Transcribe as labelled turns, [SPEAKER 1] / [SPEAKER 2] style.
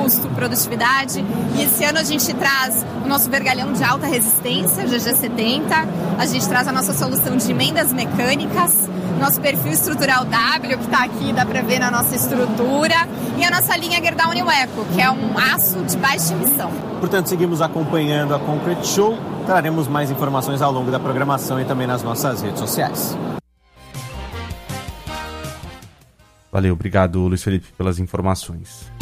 [SPEAKER 1] custo, produtividade. E esse ano a gente traz o nosso vergalhão de alta resistência, GG70. A gente traz a nossa solução de emendas mecânicas, nosso perfil estrutural W, que está aqui, dá para ver na nossa estrutura, e a nossa linha Gerdau Eco, que é um aço de baixa emissão.
[SPEAKER 2] Portanto, seguimos acompanhando a Concrete Show. Traremos mais informações ao longo da programação e também nas nossas redes sociais.
[SPEAKER 3] Valeu, obrigado, Luiz Felipe, pelas informações.